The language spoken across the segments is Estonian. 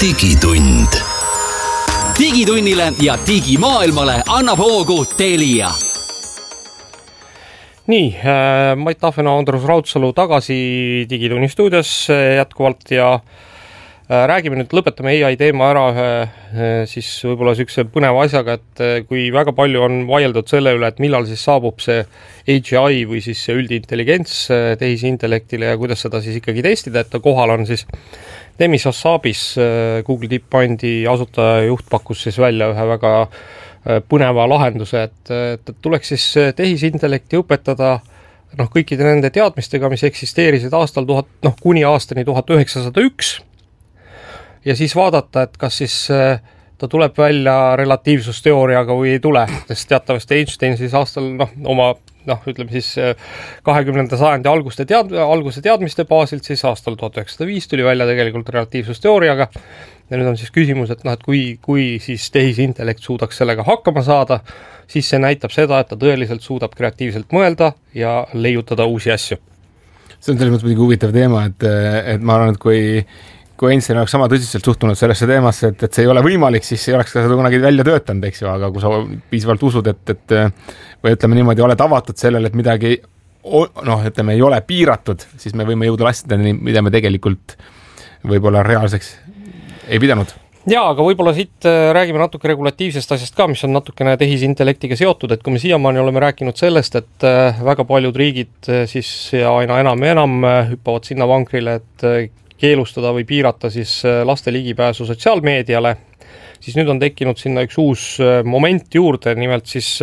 digitund. Digitunnile ja digimaailmale annab hoogu Telia. Nii, Mait Tahvena, Andrus Raudsalu tagasi Digitunni stuudios jätkuvalt ja räägime nüüd, lõpetame AI teema ära ühe siis võib-olla sükse põneva asjaga, et kui väga palju on vaieldud selle üle, et millal siis saabub see AGI või siis see üldintelligents tehisintellektile ja kuidas seda siis ikkagi testida, et kohal on siis Demis Hassabis, Google DeepMindi asutaja juht pakkus siis välja ühe väga põneva lahenduse, et tuleks siis tehisintellekti õpetada kõikide nende teadmistega, mis eksisteerisid aastal kuni aastani 1901 ja siis vaadata, et kas siis ta tuleb välja relatiivsusteooriaga või ei tule, sest teatavasti Einstein siis aastal ütleme siis 20. sajandi alguse teadmiste baasilt siis aastal 1905 tuli välja tegelikult relatiivsusteooriaga ja nüüd on siis küsimus, et kui siis tehisintellekt suudaks sellega hakkama saada, siis see näitab seda, et ta tõeliselt suudab kreatiivselt mõelda ja leiutada uusi asju. See on selles mõttes muidugi huvitav teema, et ma arvan, et kui Einstein oleks sama tõsiselt suhtunud sellesse teemasse, et see ei ole võimalik, siis ei oleks seda kunagi välja töötanud, eks ju, aga kui sa piisavalt usud, või ütleme niimoodi, oled avatud sellele, et midagi ei ole piiratud, siis me võime jõuda asjadeni, mida me tegelikult võib-olla reaalseks ei pidanud. Jaa, aga võib-olla siit räägime natuke regulatiivsest asjast ka, mis on natukene tehisintellektiga seotud, et kui me siiamaani oleme rääkinud sellest, et väga paljud riigid siis ja aina enam ja enam hüppavad sinna vankrile, et keelustada või piirata siis laste ligipääsu sotsiaalmeediale, siis nüüd on tekkinud sinna üks uus moment juurde, nimelt siis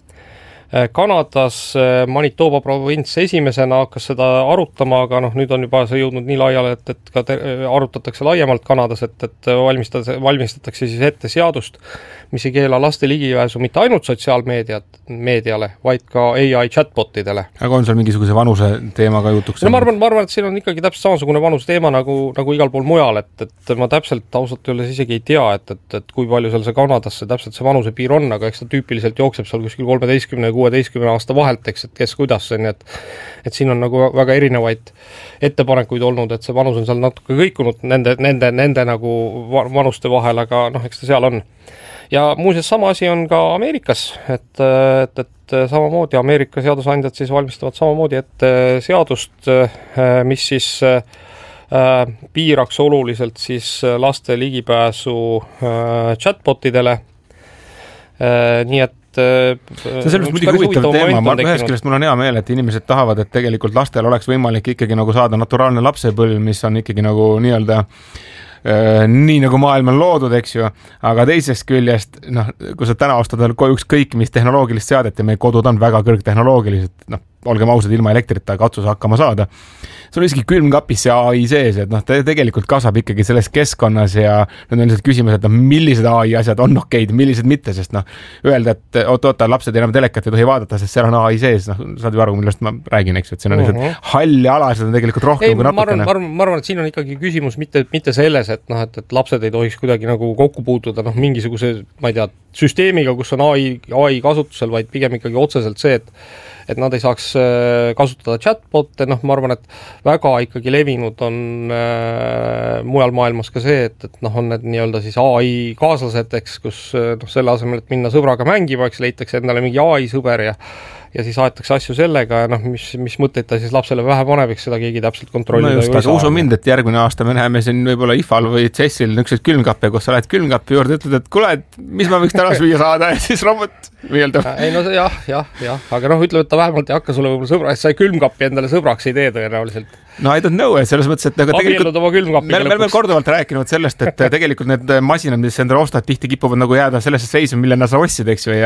Kanadas Manitoba provints esimesena hakkas seda arutama, aga nüüd on juba see jõudnud nii laiale, et ka arutatakse laiemalt Kanadas, et valmistatakse siis ette seadust, mis ei keela laste ligipääsu mitte ainult sotsiaalmeediale, vaid ka AI chatbotidele. Aga on seal mingisuguse vanuse teema ka jutuks? Ma arvan, et siin on ikkagi täpselt samasugune vanuse teema nagu igal pool mujal, et ma täpselt ausalt öeldes isegi ei tea, et kui palju seal see Kanadas täpselt see vanuse piir on, aga eks ta tüüpiliselt jookseb seal kuskil 13 ja 16 aasta vahelt, eks, et kes kuidas see, nii et siin on nagu väga erinevaid ettepanekuid olnud, et see vanus on seal natuke kõikunud nende nagu vanuste vahel, aga eks ta seal on. Ja muuseas sama asi on ka Ameerikas, et samamoodi Ameerika seadusandjad siis valmistavad samamoodi ette seadust, mis siis piiraks oluliselt siis laste ligipääsu chatbotidele. Nii et see on sellepärast muidugi huvitav teema, ühest küljest mul on hea meel, et inimesed tahavad, et tegelikult lastel oleks võimalik ikkagi nagu saada naturaalne lapsepõlv, mis on ikkagi nagu nii-öelda nii nagu maailm on loodud, eks ju, aga teisest küljest, kui sa täna ostad ükskõik mis tehnoloogilist seadet ja meie kodud on väga kõrgtehnoloogilised, olgem ausad, ilma elektrita katsus hakkama saada. Sul on isegi külmkapis see AI sees, et ta tegelikult kasvab ikkagi selles keskkonnas ja nüüd on lihtsalt küsimus, et millised AI asjad on okeid, millised mitte, sest öelda, et oota, lapsed enam telekat ei tohi vaadata, sest seal on AI sees, saad ju aru, millest ma räägin, eks, et siin on lihtsalt halli ala, seda on tegelikult rohkem kui natukene. Ma arvan, et siin on ikkagi küsimus mitte selles, et lapsed ei tohiks kuidagi nagu kokku puutuda mingisuguse, ma ei tea, süsteemiga, kus on AI kasutusel, vaid pigem ikkagi otseselt see, et nad ei saaks kasutada chatbotte, ma arvan, et väga ikkagi levinud on mujal maailmas ka see, et on need nii-öelda siis AI kaaslased, eks, kus selle asemel, et minna sõbraga mängima, eks leitakse endale mingi AI sõber ja siis aetakse asju sellega ja mis mõtteid ta siis lapsele vähe paneb, eks seda keegi täpselt kontrollida ei saa. Aga usu mind, et järgmine aasta me näeme siin võib-olla IFA-l või CES-il nükseid külmkappe, kus sa lähed külmkapi juurde ja ütled, et kuule, mis ma võiks täna süüa saada ja siis robot meeldab. Ei jah, aga ütleme, et ta vähemalt ei hakka sulle võib-olla sõbra, et sa külmkapi endale sõbraks ei tee tõenäoliselt. No I don't know, selles mõttes, et me oleme korduvalt rääkinud sellest, et tegelikult need masinad, mis endale ostad, tihti kipuvad nagu jääda sellesse seisu, millena sa ostsid, eks ju,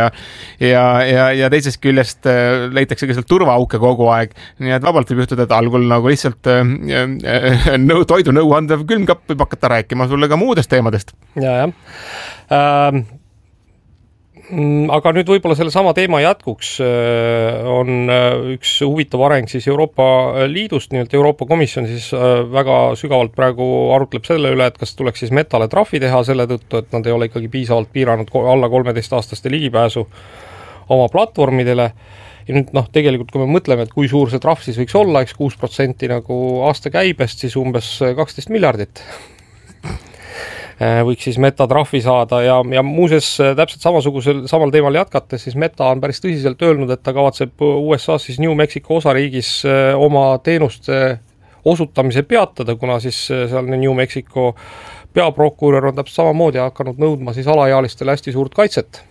ja teisest küljest leitakse ka sealt turvaauke kogu aeg, nii et vabalt võib juhtuda, et algul nagu lihtsalt toidu nõuandev külmkapp võib hakata rääkima sulle ka muudest teemadest. Ja. Aga nüüd võib-olla selle sama teema jätkuks on üks huvitav areng siis Euroopa Liidust, nimelt Euroopa Komisjon siis väga sügavalt praegu arutleb selle üle, et kas tuleks siis Metale trahvi teha selle tõttu, et nad ei ole ikkagi piisavalt piiranud alla 13-aastaste ligipääsu oma platvormidele. Ja nüüd tegelikult kui me mõtleme, et kui suur see trahv siis võiks olla, eks 6% nagu aasta käibest, siis umbes 12 miljardit. võiks siis Meta trahvi saada ja muuseas täpselt samal teemal jätkates, siis Meta on päris tõsiselt öelnud, et ta kavatseb USA siis New Mexico osariigis oma teenuste osutamise peatada, kuna siis sealne New Mexico peaprokurör on täpselt samamoodi hakanud nõudma siis alaealistele hästi suurt kaitset.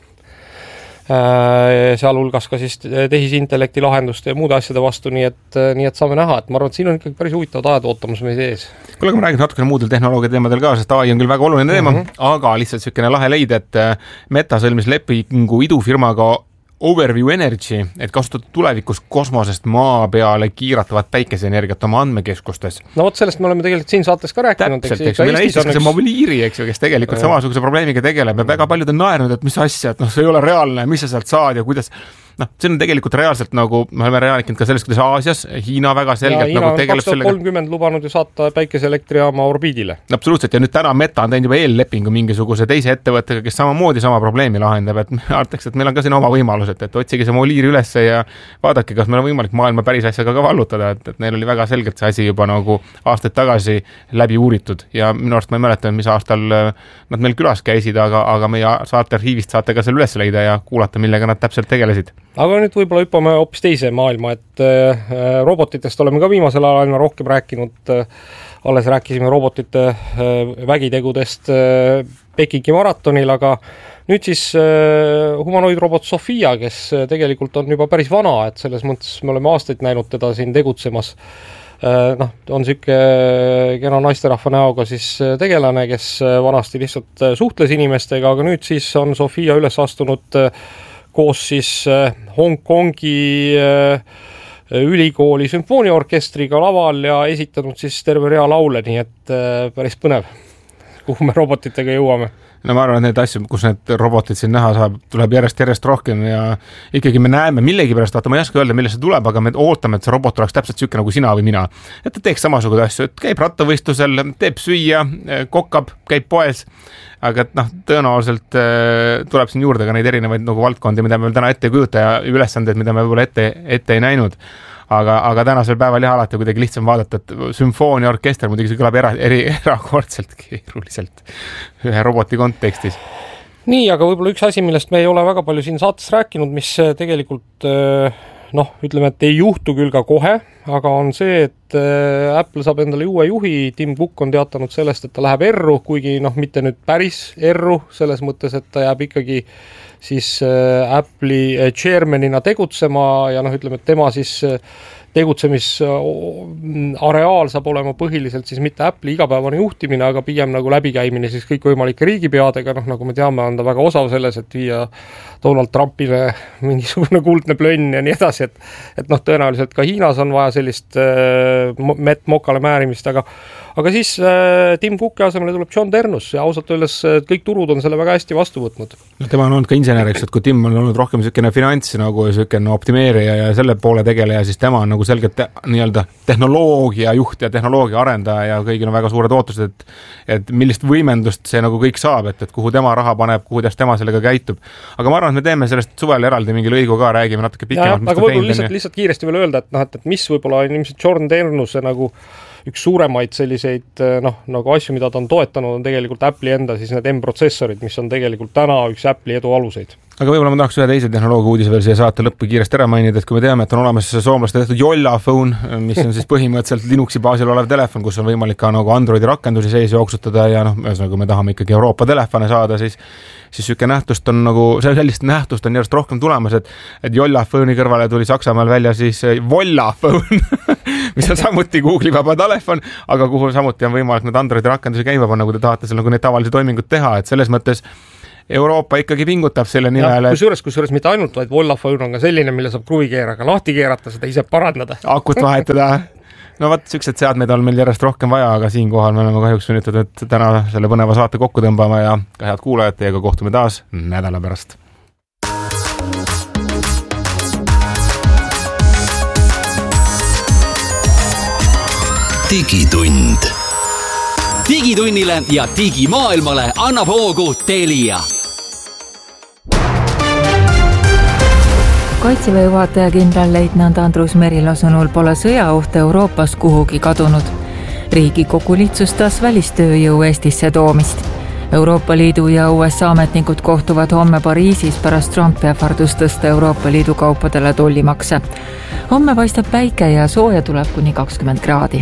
Sealhulgas ka siis tehisintellekti lahenduste ja muude asjade vastu, nii et saame näha, et ma arvan, et siin on ikkagi päris huvitavad ajad ootamas meid ees. Kuule, ma räägin natukene muudel tehnoloogia teemadel ka, sest AI on küll väga oluline teema, aga lihtsalt selline lahe leid, et Meta sõlmis lepingu idufirmaga Overview Energy, et kasutada tulevikus kosmosest maa peale kiiratavat päikeseenergiat oma andmekeskustes. No vot, sellest me oleme tegelikult siin saates ka rääkinud. Täpselt, eks meil on Eestis ka see mobiiliiri, eks ju, kes tegelikult samasuguse probleemiga tegeleb ja väga paljud on naernud, et mis asja, et see ei ole reaalne, mis sa sealt saad ja kuidas. See on tegelikult reaalselt nagu, me oleme rääkinud ka sellest, kuidas Aasias, Hiina väga selgelt Hiina nagu tegeleb sellega. Hiina on 2030 lubanud ju saata päikeseelektrijaama orbiidile. Absoluutselt, ja nüüd täna Meta on teinud juba eellepingu mingisuguse teise ettevõttega, kes samamoodi sama probleemi lahendab, et artaks, et meil on ka siin oma võimalused, et otsige see mobiiliiri ülesse ja vaadake, kas meil on võimalik maailma päris asjaga ka vallutada, et neil oli väga selgelt see asi juba nagu aastaid tagasi läbi uuritud ja minu arust ma ei mäleta, mis aastal nad meil külas käisid, aga meie saate arhiivist saate ka seal üles leida ja kuulata, millega nad täpselt tegelesid. Aga nüüd võib-olla hüppame hoopis teise maailma, et robotitest oleme ka viimasel ajal aina rohkem rääkinud, alles rääkisime robotite vägitegudest Pekingi maratonil, aga nüüd siis humanoidrobot Sofia, kes tegelikult on juba päris vana, et selles mõttes me oleme aastaid näinud teda siin tegutsemas. On siuke kena naisterahva näoga siis tegelane, kes vanasti lihtsalt suhtles inimestega, aga nüüd siis on Sofia üles astunud koos siis Hongkongi ülikooli sümfooniaorkestriga laval ja esitanud siis terve rea laule, nii et päris põnev, kuhu me robotitega jõuame. No ma arvan, et need asju, kus need robotid siin näha saab, tuleb järjest rohkem ja ikkagi me näeme millegi pärast, vaata ma ei oska öelda, millest see tuleb, aga me ootame, et see robot oleks täpselt selline nagu sina või mina. Et ta teeks samasugused asju, et käib rattavõistlusel, teeb süüa, kokkab, käib poes, aga tõenäoliselt tuleb siin juurde ka neid erinevaid nagu valdkondi, mida me veel täna ette ei kujuta ja ülesandeid, mida me võib-olla ette ei näinud. Aga tänasel päeval jah alati kuidagi lihtsam vaadata, et sümfooniaorkester muidugi see kõlab erakordselt keeruliselt ühe roboti kontekstis. Nii, aga võib-olla üks asi, millest me ei ole väga palju siin saates rääkinud, mis tegelikult ütleme, et ei juhtu küll ka kohe, aga on see, et Apple saab endale uue juhi, Tim Cook on teatanud sellest, et ta läheb erru, kuigi mitte nüüd päris erru, selles mõttes, et ta jääb ikkagi siis Apple'i chairmanina tegutsema ja ütleme, et tema siis tegutsemisareaal saab olema põhiliselt siis mitte Apple'i igapäevane juhtimine, aga pigem nagu läbikäimine siis kõikvõimalike riigipeadega, nagu me teame, on ta väga osav selles, et viia Donald Trumpile mingisugune kuldne plönn ja nii edasi, et tõenäoliselt ka Hiinas on vaja sellist mokale määrimist, aga siis Tim Cooki asemele tuleb John Ternus ja ausalt öeldes kõik turud on selle väga hästi vastu võtnud. Tema on olnud ka inseneriks, et kui Tim on olnud rohkem selline finants nagu selline optimeerija ja selle poole tegeleja, siis tema on nagu selgelt nii-öelda tehnoloogia juht ja tehnoloogia arendaja ja kõigil on väga suured ootused, et millist võimendust see nagu kõik saab, et kuhu tema raha paneb, kuidas tema sellega käitub. Aga ma arvan, et me teeme sellest suvel eraldi mingi lõigu ka, räägime natuke pikemalt. Aga võib-olla lihtsalt kiiresti veel öelda, et mis võib-olla on ilmselt John Ternuse nagu üks suuremaid selliseid nagu asju, mida ta on toetanud, on tegelikult Apple'i enda siis need M-protsessorid, mis on tegelikult täna üks Apple'i edu aluseid. Aga võib-olla ma tahaks ühe teise tehnoloogia uudise veel siia saate lõppu kiiresti ära mainida, et kui me teame, et on olemas soomlaste tehtud Jolla phone, mis on siis põhimõtteliselt Linuxi baasil olev telefon, kus on võimalik ka nagu Androidi rakendusi sees jooksutada ja ühesõnaga me tahame ikkagi Euroopa telefone saada, siis selline nähtust on nagu, sellist nähtust on järjest rohkem tulemas, et Jolla phone'i kõrvale tuli Saksamaal välja siis Volla phone, mis on samuti Google'i vaba telefon, aga kuhu samuti on võimalik need Androidi rakendusi käima panna, kui te tahate seal nagu neid tavalisi toiminguid teha, et selles mõttes Euroopa ikkagi pingutab selle nimel. Kusjuures mitte ainult, vaid Volla phone on ka selline, mille saab kruvikeeraga lahti keerata, seda ise parandada. Akut vahetada. No vaat, sellised seadmeid on meil järjest rohkem vaja, aga siinkohal me oleme kahjuks sunnitud, et täna selle põneva saate kokku tõmbama ja ka head kuulajad, teiega kohtume taas nädala pärast. Digitund. Digitunnile ja digimaailmale annab hoogu Telia. Kaitseväe juhataja kindralleitnant Andrus Merilo sõnul pole sõjaoht Euroopas kuhugi kadunud. Riigikogu lihtsustas välistööjõu Eestisse toomist. Euroopa Liidu ja USA ametnikud kohtuvad homme Pariisis pärast Trumpi ähvardust tõsta Euroopa Liidu kaupadele tollimakse. Homme paistab päike ja sooja tuleb kuni 20 kraadi.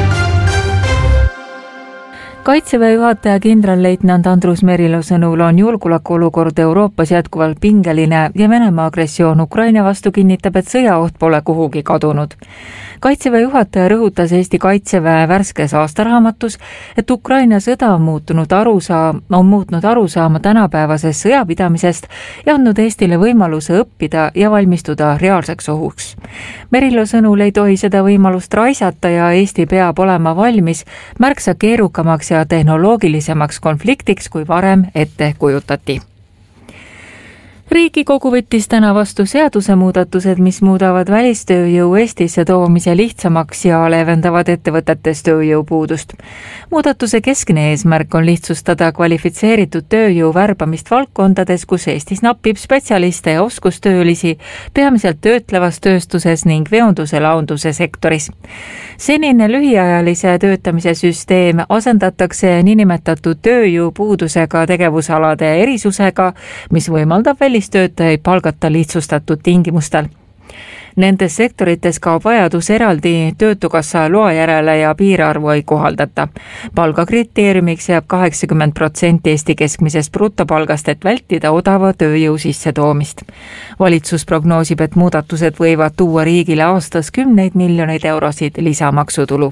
Kaitseväe juhataja kindralleitnant Andrus Merilo sõnul on julgeolekuolukord Euroopas jätkuvalt pingeline ja Venemaa agressioon Ukraina vastu kinnitab, et sõjaoht pole kuhugi kadunud. Kaitseväe juhataja rõhutas Eesti Kaitseväe värskes aastaraamatus, et Ukraina sõda on muutnud arusaama tänapäevasest sõjapidamisest ja andnud Eestile võimaluse õppida ja valmistuda reaalseks ohuks. Merilo sõnul ei tohi seda võimalust raisata ja Eesti peab olema valmis märksa keerukamaks ja tehnoloogilisemaks konfliktiks kui varem ette kujutati. Riigikogu võttis täna vastu seadusemuudatused, mis muudavad välistööjõu Eestisse toomise lihtsamaks ja leevendavad ettevõtetes tööjõupuudust. Muudatuse keskne eesmärk on lihtsustada kvalifitseeritud tööjõu värbamist valdkondades, kus Eestis napib spetsialiste ja oskustöölisi, peamiselt töötlevas tööstuses ning veonduse launduse sektoris. Senine lühiajalise töötamise süsteem asendatakse niinimetatud tööjõupuudusega tegevusalade erisusega, mis võimaldab välistöötajaid palgata lihtsustatud tingimustel. Nendes sektorites kaob vajadus eraldi töötukassa loa järele ja piirarvu ei kohaldata. Palgakriteeriumiks jääb 80% Eesti keskmisest brutopalgast, et vältida odava tööjõu sissetoomist. Valitsus prognoosib, et muudatused võivad tuua riigile aastas 10 miljoneid eurosid lisamaksutulu.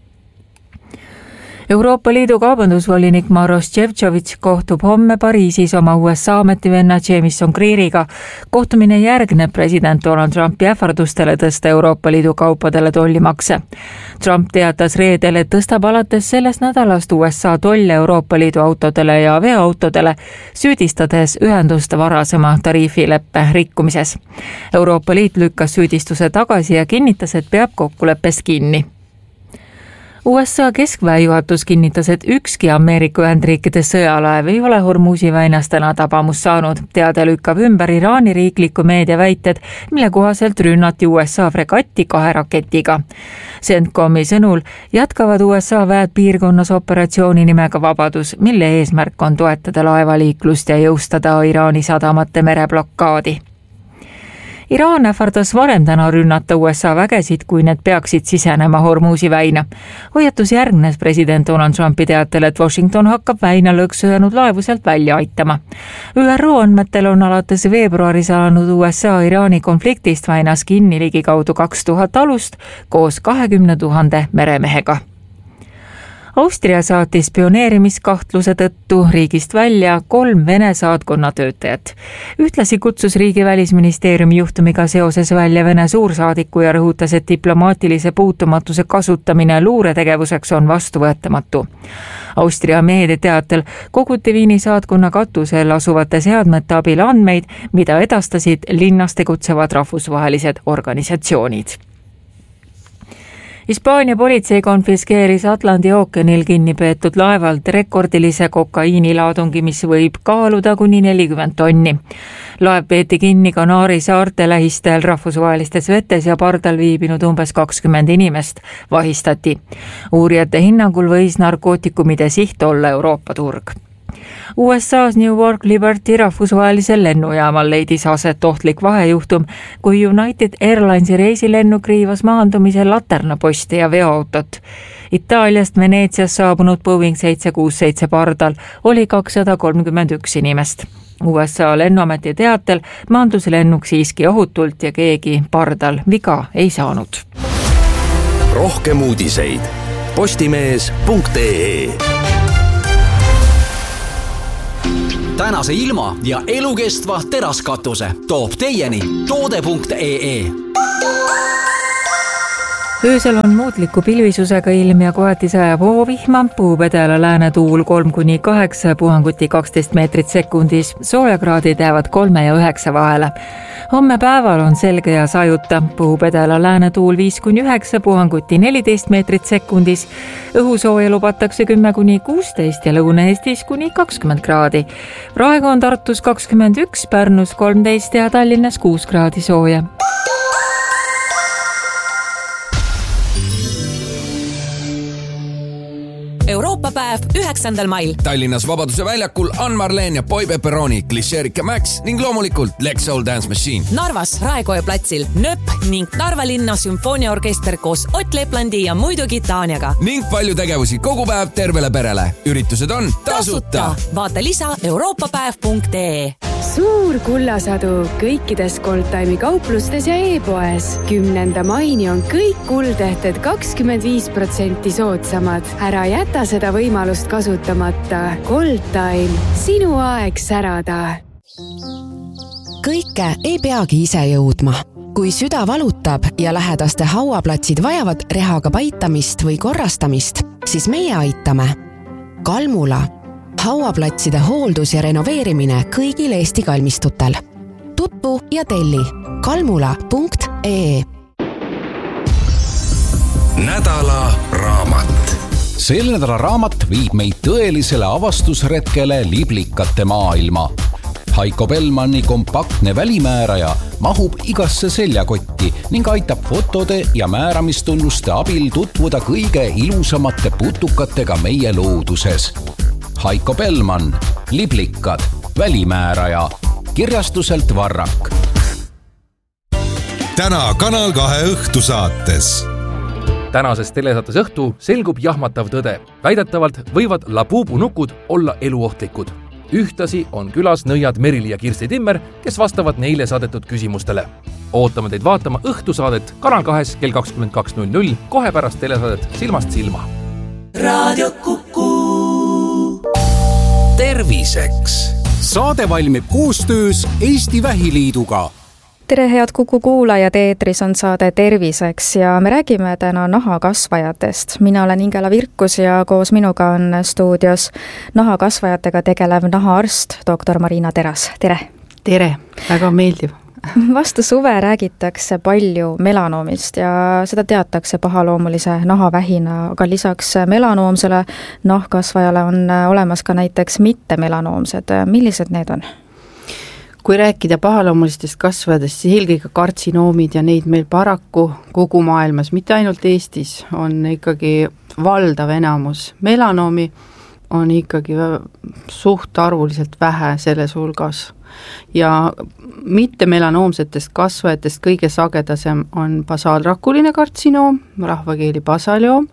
Euroopa Liidu kaubandusvolinik Maroš Šefčovič kohtub homme Pariisis oma USA ametivenna Jamieson Greeriga. Kohtumine järgneb president Donald Trumpi ähvardustele tõsta Euroopa Liidu kaupadele tollimakse. Trump teatas reedel, et tõstab alates sellest nädalast USA tolle Euroopa Liidu autodele ja veoautodele, süüdistades ühendust varasema tariifileppe rikkumises. Euroopa Liit lükkas süüdistuse tagasi ja kinnitas, et peab kokkuleppest kinni. USA keskväe juhatus kinnitas, et ükski Ameerika Ühendriikide sõjalaev ei ole Hormuzi väinas täna tabamust saanud. Teade lükkab ümber Iraani riikliku meedia väited, mille kohaselt rünnati USA fregatti 2 raketiga. CENTCOMi sõnul jätkavad USA väed piirkonnas operatsiooni nimega Vabadus, mille eesmärk on toetada laevaliiklust ja jõustada Iraani sadamate mereblokkaadi. Iraan ähvardas varem täna rünnata USA vägesid, kui need peaksid sisenema Hormuzi väina. Hoiatus järgnes president Donald Trumpi teatel, et Washington hakkab väina lõksujanud laevu sealt välja aitama. ÜRO andmetel on alates veebruaris alanud USA Iraani konfliktist väinas kinni ligikaudu 2000 alust koos 20 000 meremehega. Austria saatis spioneerimiskahtluse tõttu riigist välja 3 Vene saatkonna töötajat. Ühtlasi kutsus riigi välisministeeriumi juhtumiga seoses välja Vene suursaadiku ja rõhutas, et diplomaatilise puutumatuse kasutamine luuretegevuseks on vastuvõetamatu. Austria meedia teatel koguti Viini saatkonna katusel asuvate seadmete abil andmeid, mida edastasid linnas tegutsevad rahvusvahelised organisatsioonid. Hispaania politsei konfiskeeris Atlandi ookeanil kinni peetud laevalt rekordilise kokaiinilaadungi, mis võib kaaluda kuni 40 tonni. Laev peeti kinni Kanaari saarte lähistel rahvusvahelistes vetes ja pardal viibinud umbes 20 inimest vahistati. Uurijate hinnangul võis narkootikumide siht olla Euroopa turg. USA's Newark Liberty rahvusvahelisel lennujaamal leidis aset ohtlik vahejuhtum, kui United Airlinesi reisilennuk riivas maandumisel laternaposti ja veoautot. Itaaliast Veneetsias saabunud Boeing 767 pardal oli 231 inimest. USA lennuameti teatel maandus lennuk siiski ohutult ja keegi pardal viga ei saanud. Rohkem uudiseid postimees.ee. Tänase ilma ja elukestva teraskatuse toob teieni toode.ee. Öösel on muutliku pilvisusega ilm ja kohati sajab hoovihma, puhupedela lääne tuul 3–8, puhanguti 12 meetrit sekundis, soojakraadid jäävad 3 ja 9 vahele. Homme päeval on selge ja sajuta, puhupedela lääne tuul 5–9, puhanguti 14 meetrit sekundis, õhusooja lubatakse 10–16 ja Lõuna-Eestis kuni 20 kraadi. Praegu on Tartus 21, Pärnus 13 ja Tallinnas 6 kraadi sooja. Euroopa päev lipupäev 9. mail. Tallinnas Vabaduse väljakul Ann-Marleen ja Boy Pepperoni, Klišeerika Max ning loomulikult Lex Soul Dance Machine. Narvas Raekoja platsil Nöpp ning Narva linna sümfooniaorkester koos Ott Leplandi ja muidugi Taaniaga. Ning palju tegevusi kogu päev tervele perele. Üritused on tasuta. Vaata lisa euroopapäev.ee. Suur kullasadu kõikides Goldtime'i kauplustes ja e-poes. 10. maini on kõik kuldehted 25% soodsamad. Ära jäta seda võimalust kasutamata. Goldtime, sinu aeg särada. Kõike ei peagi ise jõudma. Kui süda valutab ja lähedaste hauaplatsid vajavad rehaga paitamist või korrastamist, siis meie aitame. Kalmula. Hauaplatside hooldus ja renoveerimine kõigil Eesti kalmistutel. Tutvu ja telli kalmula.ee. Nädala raamat. Sel nädala raamat viib meid tõelisele avastusretkele liblikate maailma. Heiko Bellmanni kompaktne välimääraja mahub igasse seljakotti ning aitab fotode ja määramistunnuste abil tutvuda kõige ilusamate putukatega meie looduses. Heiko Bellmann, liblikad, välimääraja, kirjastuselt Varrak. Täna Kanal 2 õhtusaates. Tänases telesaates õhtu selgub jahmatav tõde. Väidetavalt võivad labuubunukud olla eluohtlikud. Ühtasi on külas nõiad Merili ja Kirsti Timmer, kes vastavad neile saadetud küsimustele. Ootame teid vaatama õhtusaadet Kanal 2 kell 22.00 kohe pärast telesaadet Silmast silma. Raadio Kuku. Terviseks. Saade valmib koostöös Eesti Vähiliiduga. Tere, head Kuku kuulajad, eetris on saade Terviseks ja me räägime täna nahakasvajatest. Mina olen Ingela Virkus ja koos minuga on stuudios nahakasvajatega tegelev nahaarst dr. Marina Teras. Tere! Tere! Väga meeldiv! Vastu suve räägitakse palju melanoomist ja seda teatakse pahaloomulise nahavähina, aga lisaks melanoomsele nahkasvajale on olemas ka näiteks mittemelanoomsed. Millised need on? Kui rääkida pahaloomulistest kasvajatest, siis eelkõige kartsinoomid ja neid meil paraku kogu maailmas, mitte ainult Eestis, on ikkagi valdav enamus. Melanoomi on ikkagi suhtarvuliselt vähe selles hulgas. Ja mitte melanoomsetest kasvajatest kõige sagedasem on basaalrakuline kartsinoom, rahvakeeli basalioom.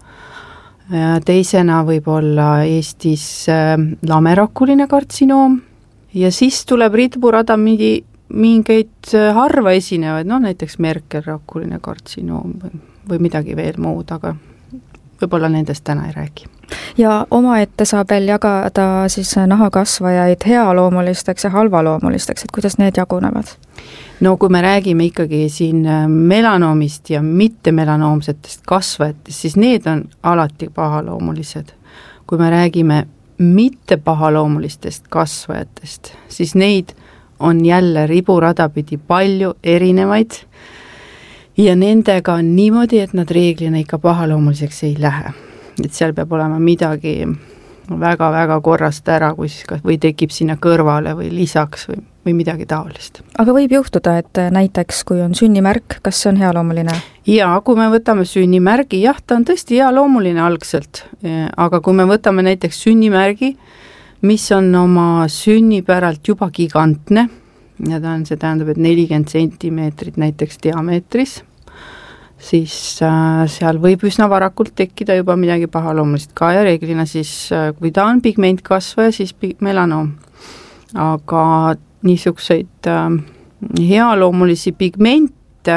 Teisena võib olla Eestis lamerakuline kartsinoom. Ja siis tuleb ridburada mingeid harva esinevaid, näiteks merkelrakuline kartsinoom või midagi veel muud, aga võib-olla nendest täna ei räägi. Ja omaette saab veel jagada siis nahakasvajaid healoomulisteks ja halvaloomulisteks, et kuidas need jagunevad? No kui me räägime ikkagi siin melanoomist ja mittemelanoomsetest kasvajatest, siis need on alati pahaloomulised. Kui me räägime mitte pahaloomulistest kasvajatest, siis neid on jälle riburadapidi palju erinevaid ja nendega on niimoodi, et nad reeglina ikka pahaloomuliseks ei lähe. Et seal peab olema midagi väga-väga korrast ära, või tekib sinna kõrvale või lisaks või midagi taolist. Aga võib juhtuda, et näiteks kui on sünnimärk, kas see on healoomuline? Jaa, kui me võtame sünnimärgi, jah, ta on tõesti healoomuline algselt, aga kui me võtame näiteks sünnimärgi, mis on oma sünnipäralt juba gigantne, ja see tähendab, et 40 centimeetrit näiteks diameetris, siis seal võib üsna varakult tekkida juba midagi pahaloomulist ka ja reeglina siis, kui ta on pigmentkasvaja, siis melanoom. Aga niisuguseid healoomulisi pigmente,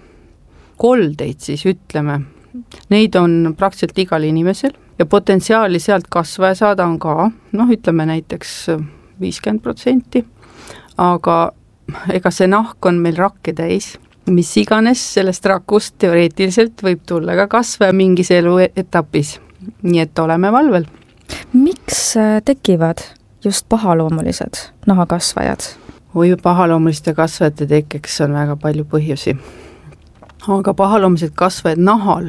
koldeid siis ütleme, neid on praktiliselt igal inimesel ja potentsiaali sealt kasvaja saada on ka, ütleme näiteks 50%, aga ega see nahk on meil rakke täis, mis iganes sellest rakust teoreetiliselt võib tulla ka kasvaja mingis elu etapis, nii et oleme valvel. Miks tekivad just pahaloomulised nahakasvajad? Pahaloomuliste kasvajate tekkeks on väga palju põhjusi. Aga pahaloomulised kasvajad nahal,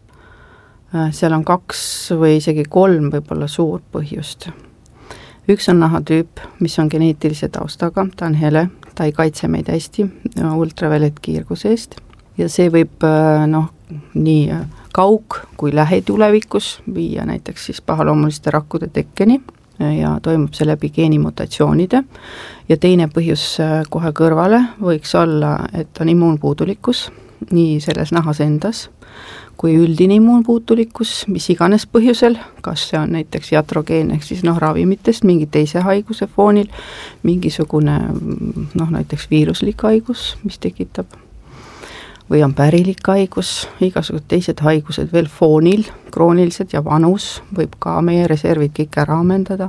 seal on 2 või isegi 3 võib-olla suur põhjust. Üks on nahatüüp, mis on geneetilise taustaga, ta on hele, ta ei kaitse meid hästi ultraviolettkiirguse eest. ja see võib nii kaug- kui lähitulevikus viia näiteks siis pahaloomuliste rakkude tekkeni ja toimub see läbi geenimutatsioonide ja teine põhjus kohe kõrvale võiks olla, et on immuunpuudulikkus nii selles nahas endas kui üldine immuunpuudulikkus, mis iganes põhjusel, kas see on näiteks iatrogeen ehk siis ravimitest mingi teise haiguse foonil, mingisugune näiteks viiruslik haigus, mis tekitab, või on pärilik haigus, igasugused teised haigused veel foonil, kroonilised ja vanus võib ka meie reservid kõik ära ammendada.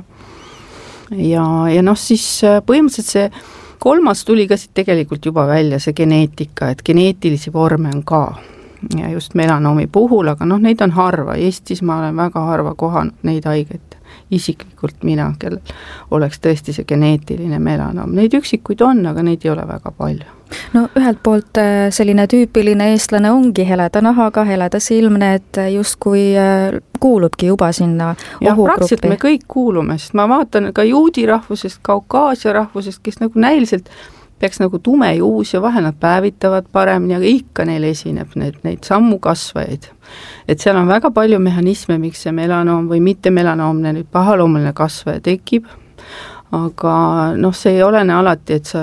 Ja siis põhimõtteliselt see kolmas tuli ka siit tegelikult juba välja, see geneetika, et geneetilisi vorme on ka. Ja just melanoomi puhul, aga neid on harva. Eestis ma olen väga harva kohanud neid haigeid, isiklikult mina, kellel oleks tõesti see geneetiline melanoom. Neid üksikuid on, aga neid ei ole väga palju. No ühelt poolt selline tüüpiline eestlane ongi heleda nahaga, heleda silmne, et justkui kuulubki juba sinna ohugruppi. Praktiliselt me kõik kuulume, sest ma vaatan ka juudi rahvusest, kaukaasia rahvusest, kes näiliselt peaks tumejuus ja vahel nad päevitavad paremini, aga ikka neil esineb neid sammukasvajaid. Et seal on väga palju mehhanisme, miks see melanoom või mitte melanoomne nüüd pahaloomuline kasvaja tekib, aga see ei olene alati, et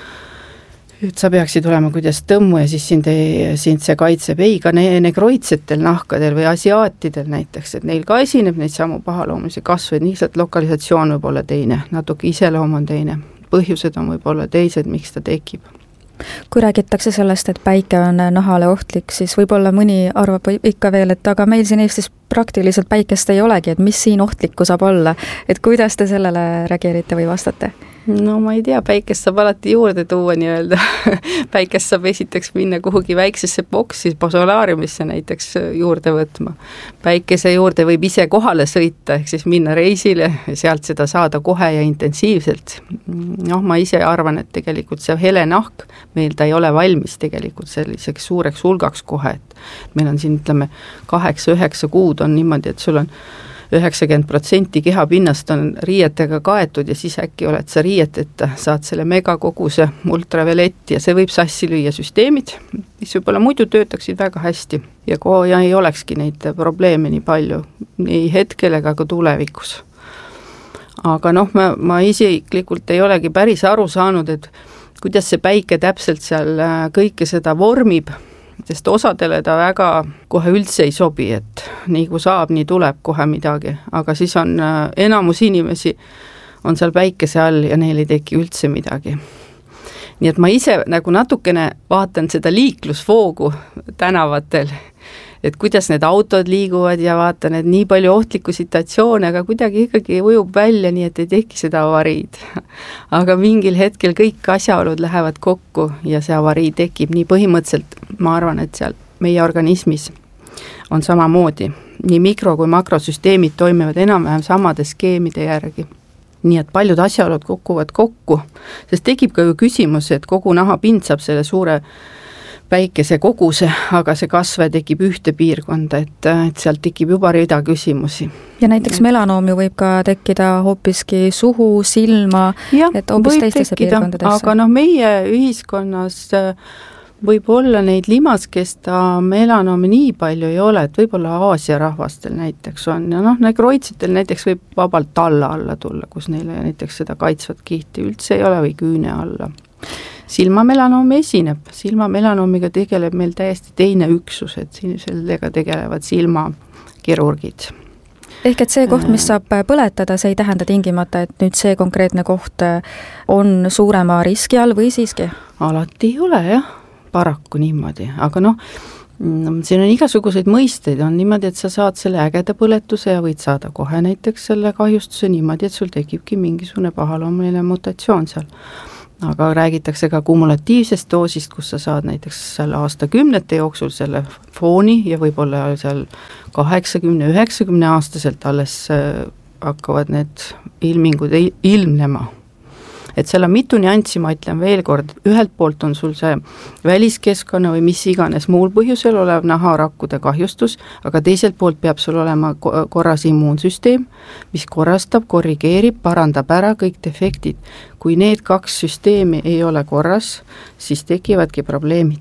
sa peaksid olema kuidas tõmmu ja siis sind see kaitseb. Ei, ka negroidsetel nahkadel või asiaatidel näiteks, et neil ka esineb neid samu pahaloomulisi kasvajaid, lihtsalt lokalisatsioon võib olla teine, natuke iseloom on teine. Põhjused on võib-olla teised, miks ta tekib. Kui räägitakse sellest, et päike on nahale ohtlik, siis võib-olla mõni arvab ikka veel, et aga meil siin Eestis praktiliselt päikest ei olegi, et mis siin ohtlikku saab olla, et kuidas te sellele reageerite või vastate? No ma ei tea, päikest saab alati juurde tuua nii-öelda. Päikest saab esiteks minna kuhugi väiksesse boksi, solaariumisse näiteks juurde võtma. Päikese juurde võib ise kohale sõita, ehk siis minna reisile ja sealt seda saada kohe ja intensiivselt. Ma ise arvan, et tegelikult see hele nahk, meil ta ei ole valmis tegelikult selliseks suureks hulgaks kohe, et meil on siin, 8-9 kuud on niimoodi, et sul on 90% kehapinnast on riietega kaetud ja siis äkki oled sa riieteta, saad selle megakoguse ultravioletti ja see võib sassi lüüa süsteemid, mis võib-olla muidu töötaksid väga hästi ja ei olekski neid probleeme nii palju, nii hetkel ega ka tulevikus. Aga ma isiklikult ei olegi päris aru saanud, et kuidas see päike täpselt seal kõike seda vormib, sest osadele ta väga kohe üldse ei sobi, et nii kui saab, nii tuleb kohe midagi, aga siis on enamus inimesi on seal päikese all ja neil ei teki üldse midagi. Nii et ma ise natukene vaatan seda liiklusvoogu tänavatel, et kuidas need autod liiguvad ja vaatan, et nii palju ohtlikku situatsioone, aga kuidagi ikkagi ujub välja, nii et ei teki seda avariid. Aga mingil hetkel kõik asjaolud lähevad kokku ja see avarii tekib nii põhimõtteliselt, ma arvan, et seal meie organismis on samamoodi. Nii mikro- kui makrosüsteemid toimivad enam-vähem samade skeemide järgi. Nii et paljud asjaolud kukuvad kokku, sest tekib ka ju küsimus, et kogu nahapind saab selle suure päikese koguse, aga see kasve tekib ühte piirkonda, et sealt tekib juba rida küsimusi. Ja näiteks melanoom ju võib ka tekkida hoopiski suhu, silma, et hoopis teistesse piirkondadesse. Aga meie ühiskonnas võib olla neid limaskesta melanoomi nii palju ei ole, et võib-olla Aasia rahvastel näiteks on ja negroidsetel näiteks võib vabalt talla alla tulla, kus neile näiteks seda kaitsvat kihti üldse ei ole või küüne alla. Silmamelanoom esineb, silmamelanoomiga tegeleb meil täiesti teine üksus, et sellega tegelevad silmakirurgid. Ehk et see koht, mis saab põletada, see ei tähenda tingimata, et nüüd see konkreetne koht on suurema riski all või siiski? Alati ei ole jah, paraku niimoodi, aga siin on igasuguseid mõisteid, on niimoodi, et sa saad selle ägeda põletuse ja võid saada kohe näiteks selle kahjustuse niimoodi, et sul tekibki mingisugune pahaloomuline mutatsioon seal. Aga räägitakse ka kumulatiivsest doosist, kus sa saad näiteks selle aastakümnete jooksul selle fooni ja võib-olla seal 80-90 aastaselt alles hakkavad need ilmingud ilmnema. Et seal on mitu nüanssi, ma ütlen veel kord, ühelt poolt on sul see väliskeskkonna või mis iganes muul põhjusel olev naharakkude kahjustus, aga teiselt poolt peab sul olema korras immuunsüsteem, mis korrastab, korrigeerib, parandab ära kõik defektid. Kui need kaks süsteemi ei ole korras, siis tekivadki probleemid.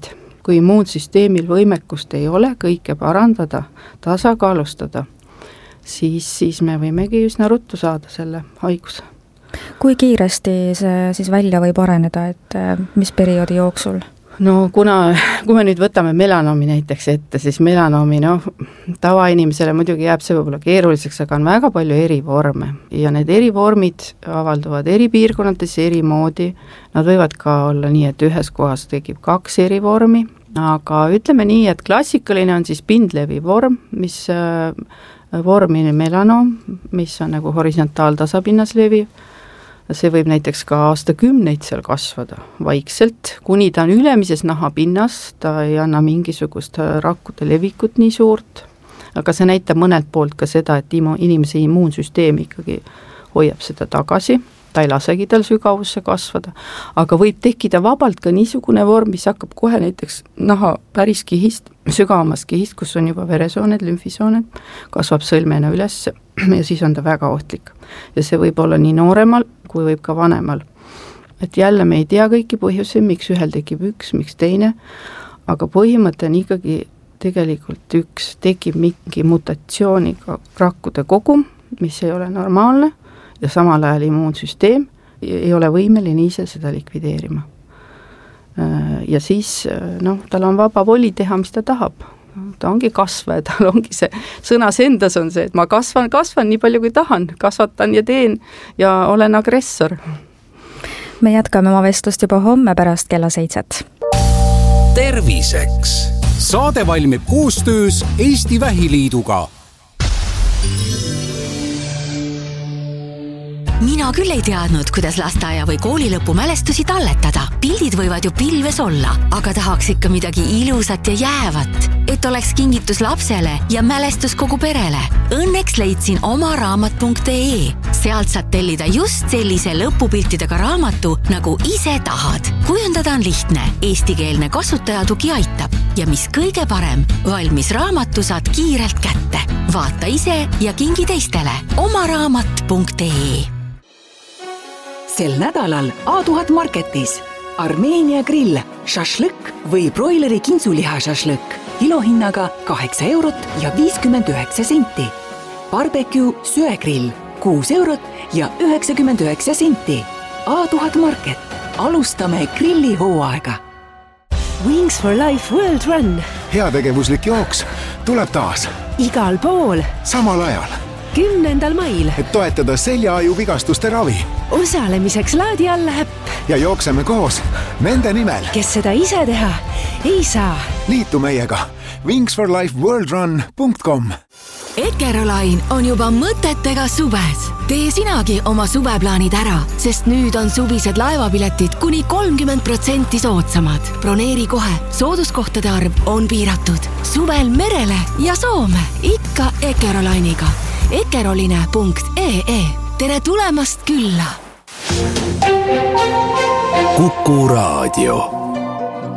kui immuunsüsteemil võimekust ei ole kõike parandada, tasakaalustada, siis me võimegi üsna ruttu saada selle haiguse. Kui kiiresti see siis välja võib areneda, et mis perioodi jooksul? No kui me nüüd võtame melanoomi näiteks ette, siis melanoomi, tavainimesele muidugi jääb see võib-olla keeruliseks, aga on väga palju erivorme ja need erivormid avalduvad eri piirkonnades eri moodi. Nad võivad ka olla nii, et ühes kohas tekib 2 erivormi, aga ütleme nii, et klassikaline on siis pindlevi vorm, mis vormine melanoom, mis on nagu horisontaaltasapinnas leviv. See võib näiteks ka aastakümneid seal kasvada vaikselt, kuni ta on ülemises nahapinnas, ta ei anna mingisugust rakkude levikut nii suurt, aga see näitab mõnelt poolt ka seda, et inimese immuunsüsteem ikkagi hoiab seda tagasi, ta ei lasegi tal sügavusse kasvada, aga võib tekkida vabalt ka niisugune vorm, mis hakkab kohe näiteks naha päris kihist, sügavamast kihist, kus on juba veresooned, lümfisooned, kasvab sõlmena üles ja siis on ta väga ohtlik. Ja see võib olla nii nooremal, kui võib ka vanemal. Et jälle me ei tea kõiki põhjusi, miks ühel tekib üks, miks teine, aga põhimõte on ikkagi tegelikult üks, tekib mingi mutatsiooniga rakkude kogum, mis ei ole normaalne, ja samal ajal immuunsüsteem ei ole võimeline ise seda likvideerima. Ja siis, tal on vaba voli teha, mis ta tahab. Ta ongi kasvaja, tal ongi see sõnas endas on see, et ma kasvan nii palju kui tahan, kasvatan ja teen ja olen agressor. Me jätkame oma vestlust juba homme pärast kella 7. Terviseks. Saade valmib koostöös Eesti Vähiliiduga. Mina küll ei teadnud, kuidas lasteaia või koolilõpu mälestusi talletada. Pildid võivad ju pilves olla, aga tahaks ikka midagi ilusat ja jäävat, et oleks kingitus lapsele ja mälestus kogu perele. Õnneks leidsin omaraamat.ee. Sealt saad tellida just sellise lõpupiltidega raamatu, nagu ise tahad. Kujundada on lihtne, eestikeelne kasutajatugi aitab ja mis kõige parem, valmis raamatu saad kiirelt kätte. Vaata ise ja kingi teistele. omaraamat.ee. Sel nädalal A1000 Marketis Armeenia grill, šašlõkk või broileri kintsuliha šašlõkk kilohinnaga 8 eurot ja 59 senti. Barbecue söegrill 6 eurot ja 99 senti. A1000 Market. Alustame grillihooaega. Wings for Life World Run. Heategevuslik jooks tuleb taas. Igal pool. Samal ajal. 10. mail. Et toetada seljaaju vigastuste ravi. Osalemiseks laadi alla äpp. Ja jookseme koos nende nimel. Kes seda ise teha ei saa. Liitu meiega. wingsforlifeworldrun.com. Ekerolain on juba mõtetega suves. Tee sinagi oma suveplaanid ära, sest nüüd on suvised laevapiletid kuni 30% soodsamad. Broneeri kohe, sooduskohtade arv on piiratud. Suvel merele ja Soome, ikka Ekerolainiga. ekeroline.ee. Tere tulemast külla! Kuku Raadio.